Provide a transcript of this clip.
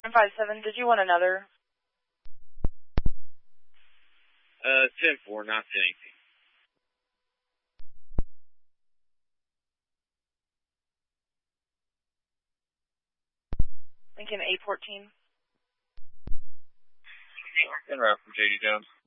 957, did you want another? 10-4, not 10-18. Lincoln 814. En route from J.D. Jones.